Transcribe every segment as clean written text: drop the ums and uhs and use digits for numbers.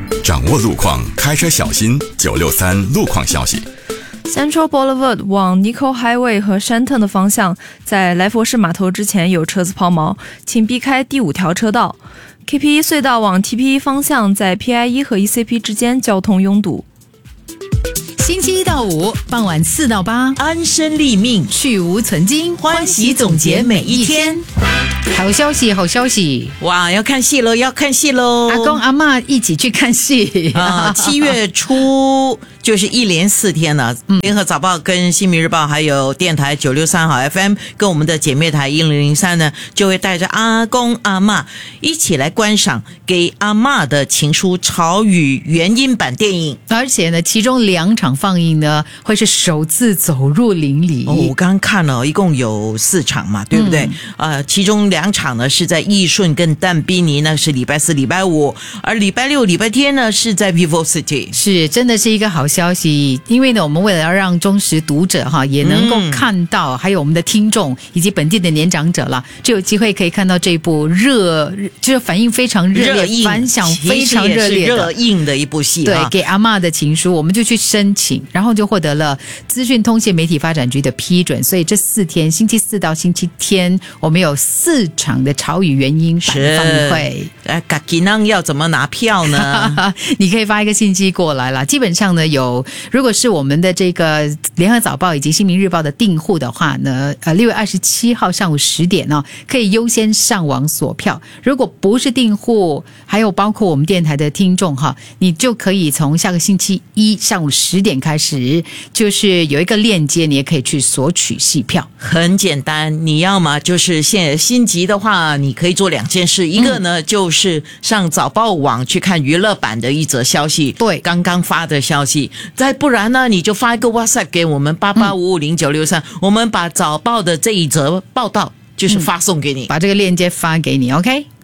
掌握路况，开车小心。963路况消息。 Central Boulevard 往 Nickel Highway 和 Shenton 的方向，在来佛士码头之前有车子抛锚，请避开第5条车道。KP1 隧道往 TP1 方向，在 PI1 和 ECP 之间交通拥堵。 星期1到5傍晚4到8， 安身立命， 去无存精， 欢喜总结每一天。 好消息，好消息！ 哇，要看戏喽，要看戏喽！ 阿公阿嬷一起去看戏啊！7月初就是一连4天了。联合早报跟新民日报还有电台963好 FM 跟我们的姐妹台1003呢，就会带着阿公阿嬷一起来观赏给阿嬷的情书潮语原音版电影。 而且呢，其中2场放映呢会是首次走入邻里。 我刚刚看了，一共有4场嘛，对不对？其中2场呢是在义顺跟淡滨尼呢，是礼拜4、礼拜5，而礼拜6、礼拜天呢是在 Vivo City。 是，真的是一个好消息，因为呢，我们为了要让忠实读者也能够看到，还有我们的听众以及本地的年长者啦，就有机会可以看到这部就是反应非常热烈、反响非常热烈的热映的一部戏。 对，给阿嬷的情书，我们就去申请，然后就获得了资讯通信媒体发展局的批准，所以这4天，星期4到星期天，我们有4场的潮语原音版放映会。 自己要怎么拿票呢？ 你可以发一个信息过来啦。基本上呢，如果是我们的这个联合早报以及新民日报的订户的话呢，6月27号上午10点哦，可以优先上网锁票。如果不是订户，还有包括我们电台的听众你就可以从下个星期1上午10点开始，就是有一个链接，你也可以去索取戏票。 很简单，你要嘛就是现在心急的话，你可以做2件事，一个呢就是上早报网去看娱乐版的一则消息， 对， 刚刚发的消息。再不然呢，你就发一个 WhatsApp 给我们88550963，我们把早报的这一则报道就是发送给你， 把这个链接发给你。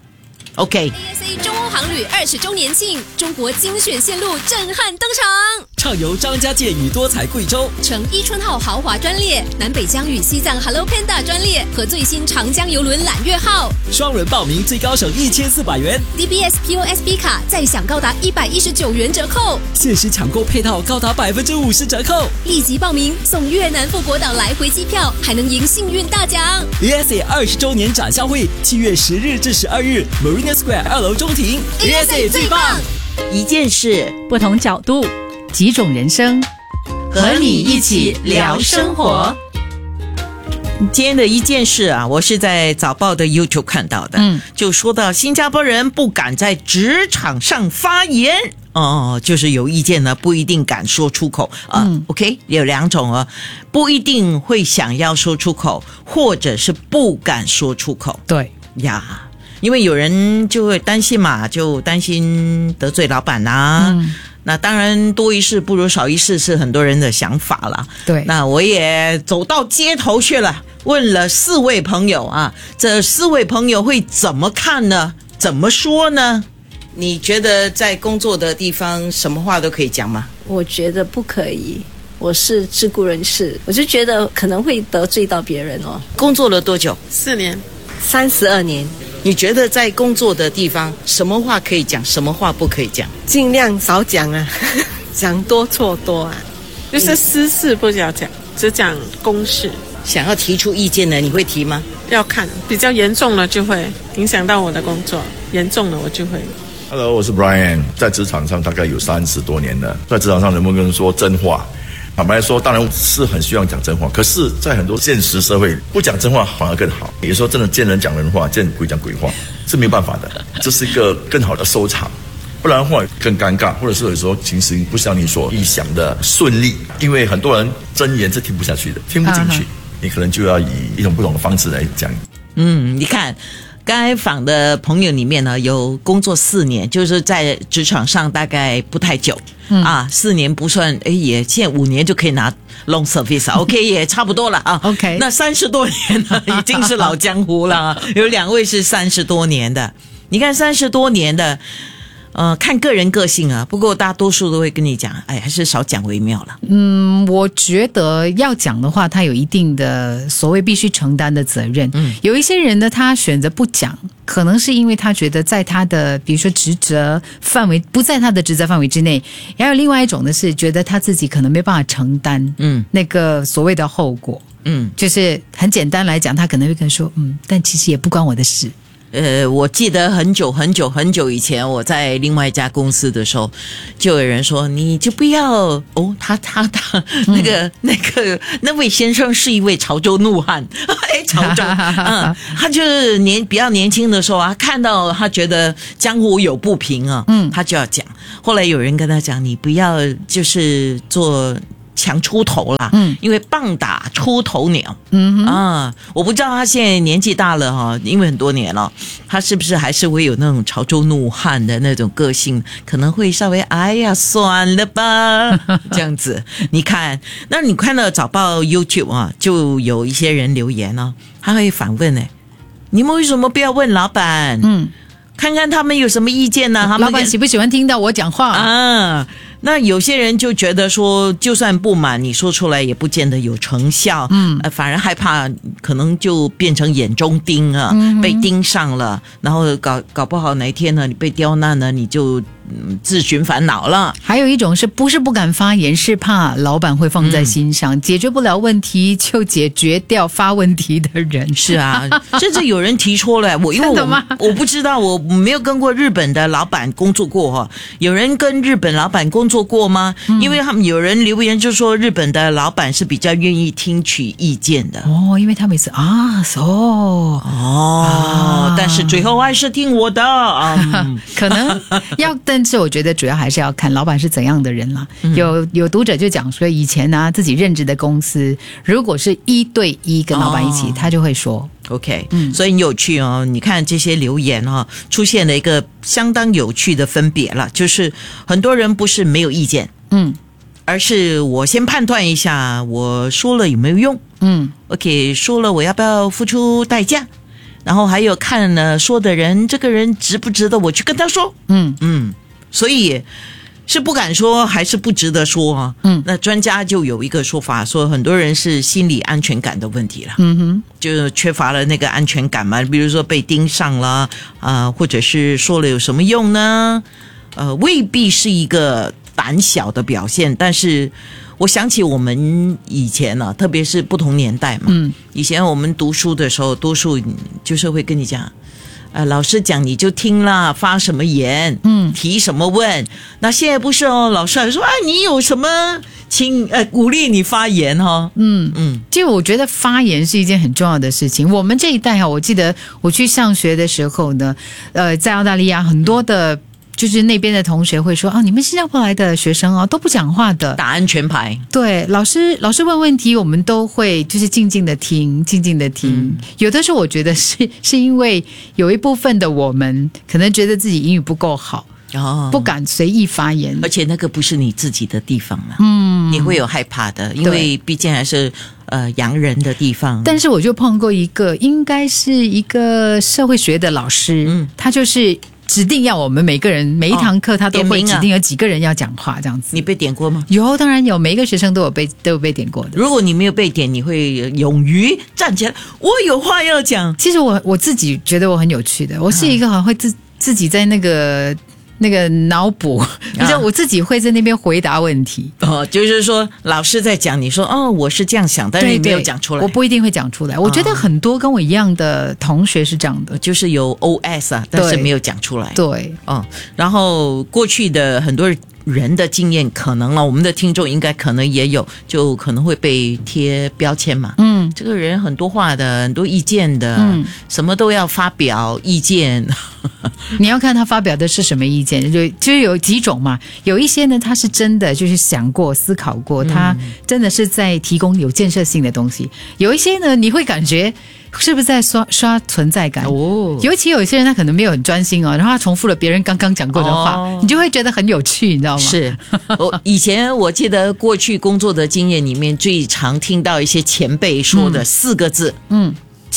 OK。ASA 中欧航旅20周年庆，中国精选线路震撼登场。 畅游张家界与多彩贵州， 乘伊春号豪华专列，南北疆与西藏 Hello Panda 专列和最新长江邮轮揽月号， 双轮报名最高省1400元， DBS POSB 卡再享高达119元折扣， 限时抢购配套高达50%折扣， 立即报名送越南富国岛来回机票，还能赢幸运大奖。 ASA 20周年展销会7月10日至12日 Marina Square 2楼中庭。 ASA 最棒， 一件事， 不同角度， 几种人生， 和你一起聊生活。今天的一件事啊，我是在早报的 YouTube 看到的，就说到新加坡人不敢在职场上发言。就是有意见呢，不一定敢说出口OK， 有2种不一定会想要说出口，或者是不敢说出口。 对呀，因为有人就会担心嘛，就担心得罪老板那当然多一事不如少一事是很多人的想法啦。 对， 那我也走到街头去了，问了4位朋友这4位朋友会怎么看呢？怎么说呢？你觉得在工作的地方什么话都可以讲吗？ 我觉得不可以，我是自雇人士，我就觉得可能会得罪到别人工作了多久 ？4年 ，32年。 你觉得在工作的地方什么话可以讲，什么话不可以讲？ 尽量少讲讲多错多就是私事不要讲，只讲公事。 想要提出意见的你会提吗？ 要看，比较严重了就会影响到我的工作，严重了我就会。 Hello， 我是 Brian， 在职场上大概有30多年了，在职场上能不能说真话？坦白说，当然是很希望讲真话，可是在很多现实社会，不讲真话反而更好。有时候真的见人讲人话，见鬼讲鬼话，是没有办法的。这是一个更好的收场，不然的话更尴尬，或者是有时候情形不像你所预想的顺利，因为很多人真言是听不下去的，听不进去，你可能就要以一种不同的方式来讲。 你看。刚才访的朋友里面呢，有工作4年，就是在职场上大概不太久4年不算，也现在5年就可以拿 long service OK 也差不多了 OK， 那30多年呢，已经是老江湖了有2位是30多年的。你看30多年的看个人个性啊，不过大多数都会跟你讲，哎，还是少讲为妙了。 我觉得要讲的话，他有一定的所谓必须承担的责任。有一些人呢，他选择不讲，可能是因为他觉得在他的比如说职责范围不在他的职责范围之内，还有另外一种呢是觉得他自己可能没办法承担那个所谓的后果。就是很简单来讲，他可能会跟说但其实也不关我的事。 我记得很久很久很久以前，我在另外一家公司的时候，就有人说你就不要他那位先生是一位潮州怒汉，潮州，他就是比较年轻的时候啊，看到他觉得江湖有不平啊，他就要讲。后来有人跟他讲，你不要就是做强出头啦，因为棒打出头鸟。我不知道他现在年纪大了哈，因为很多年了，他是不是还是会有那种潮州怒汉的那种个性，可能会稍微哎呀算了吧这样子。你看，那你看到早报 YouTube 啊，就有一些人留言啊，他会反问你们为什么不要问老板？看看他们有什么意见呢？ 老板喜不喜欢听到我讲话啊？那有些人就觉得说，就算不满你说出来也不见得有成效，反而害怕可能就变成眼中钉啊，被盯上了，然后搞不好哪一天呢你被刁难呢，你就自寻烦恼了。 还有一种是不是不敢发言，是怕老板会放在心上，解决不了问题就解决掉发问题的人。 是啊，甚至有人提出了因为我不知道，我没有跟过日本的老板工作过有人跟日本老板工作过吗？因为他们有人留言就说日本的老板是比较愿意听取意见的因为他们是但是最后还是听我的可能要，但是我觉得主要还是要看老板是怎样的人啦。有读者就讲说，以前呢自己任职的公司，如果是1对1跟老板一起，他就会说 OK，所以很有趣你看这些留言出现了一个相当有趣的分别了，就是很多人不是没有意见，而是我先判断一下我说了有没有用，OK， 说了我要不要付出代价，然后还有看呢说的人这个人值不值得我去跟他说，所以是不敢说还是不值得说那专家就有一个说法，说很多人是心理安全感的问题了，就缺乏了那个安全感嘛，比如说被盯上了或者是说了有什么用呢？未必是一个胆小的表现，但是我想起我们以前特别是不同年代嘛，以前我们读书的时候，多数就是会跟你讲老师讲你就听啦，发什么言提什么问。那现在不是老师还说你有什么请鼓励你发言就我觉得发言是一件很重要的事情。我们这一代我记得我去上学的时候呢，在澳大利亚很多的就是那边的同学会说你们新加坡来的学生都不讲话的， 打安全牌。 对，老师问问题，我们都会就是静静的听。有的时候我觉得是因为有一部分的我们可能觉得自己英语不够好，不敢随意发言， 而且那个不是你自己的地方了，你会有害怕的，因为毕竟还是洋人的地方。 但是我就碰过一个应该是一个社会学的老师，他就是指定要我们每个人每一堂课他都会指定有几个人要讲话这样子。 你被点过吗？ 有，当然有，每一个学生都有被点过的。 如果你没有被点，你会勇于站起来，我有话要讲。 其实我自己觉得我很有趣的，我是一个好像会自己在那个脑补，你知道我自己会在那边回答问题。 就是说老师在讲，你说我是这样想，但是你没有讲出来。 我不一定会讲出来。我觉得很多跟我一样的同学是这样的， 就是有 OS 但是没有讲出来。 对， 然后过去的很多人的经验，可能我们的听众应该可能也有，就可能会被贴标签嘛。这个人很多话的，很多意见的，什么都要发表意见。 你要看他发表的是什么意见，就有几种嘛。有一些呢，他是真的就是想过、思考过，他真的是在提供有建设性的东西。有一些呢，你会感觉是不是在刷存在感？尤其有一些人他可能没有很专心然后他重复了别人刚刚讲过的话，你就会觉得很有趣，你知道吗？ 是，以前我记得过去工作的经验里面，最常听到一些前辈说的4个字，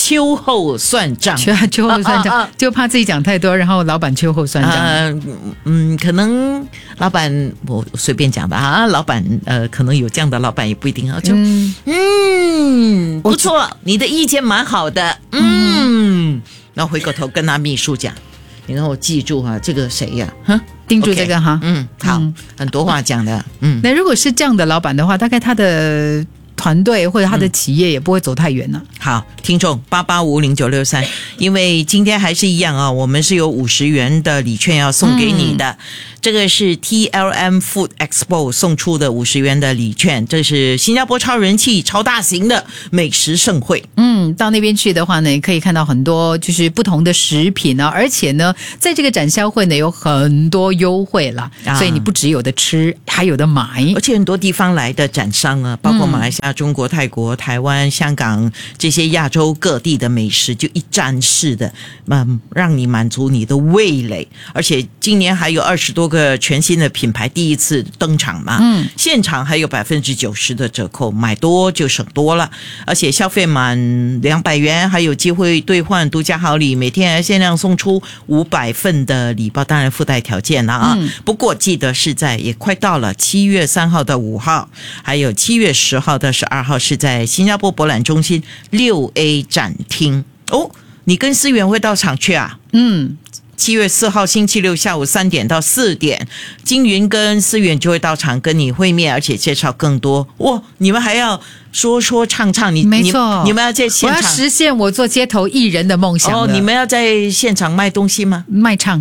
秋后算账， 秋后算账，就怕自己讲太多，然后老板秋后算账。 可能老板我随便讲的啊，老板可能有这样的老板也不一定啊，就不错，你的意见蛮好的，然后回过头跟他秘书讲，你让我记住啊，这个谁呀？ 盯住这个哈， 好，很多话讲的， 那如果是这样的老板的话，大概他的团队或者他的企业也不会走太远了。 好，听众88509663，因为今天还是一样啊，我们是有50元的礼券要送给你的。这个是 TLM Food Expo 送出的50元的礼券，这是新加坡超人气、超大型的美食盛会。 到那边去的话呢，也可以看到很多就是不同的食品啊，而且呢，在这个展销会呢有很多优惠啦，所以你不只有的吃，还有的买， 而且很多地方来的展商啊，包括马来西亚、中国、泰国、台湾、香港这些亚洲各地的美食，就一站式的，让你满足你的味蕾。而且今年还有20多个全新的品牌第一次登场嘛，现场还有90%的折扣，买多就省多了，而且消费满200元还有机会兑换独家好礼，每天还限量送出500份的礼包，当然附带条件了啊。不过记得是在也快到了7月3号到5号，还有7月10号到12号是在新加坡博览中心6A 展厅哦。你跟思源会到场去啊？7月4号星期六下午3点到4点，金云跟思远就会到场跟你会面，而且介绍更多。你们还要说唱， 没错， 你们要在现场， 我要实现我做街头艺人的梦想。 你们要在现场卖东西吗？ 卖唱。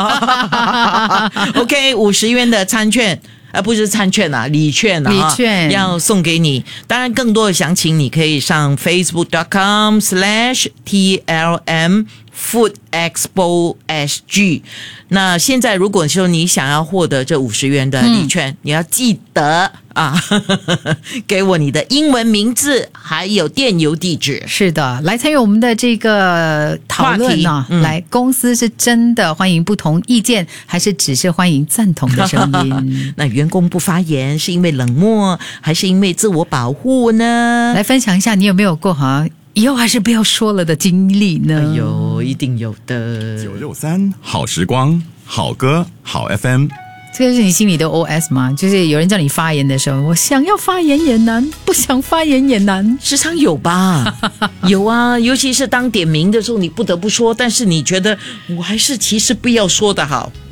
OK， 50元的餐券。不是餐券啊，礼券啊， 礼券要送给你。当然，更多的详情你可以上 facebook.com/TLM Food Expo SG。那现在如果说你想要获得这50元的礼券，你要记得给我你的英文名字还有电邮地址。 是的，来参与我们的这个讨论呢。来，公司是真的欢迎不同意见，还是只是欢迎赞同的声音？ 那员工不发言是因为冷漠，还是因为自我保护呢？ 来分享一下，你有没有过以后还是不要说了的经历呢？ 一定有的。 963好时光，好歌，好 FM。 这个是你心里的 OS 吗？就是有人叫你发言的时候，我想要发言也难，不想发言也难， 时常有吧？有啊，尤其是当点名的时候，你不得不说，但是你觉得我还是其实不要说的好。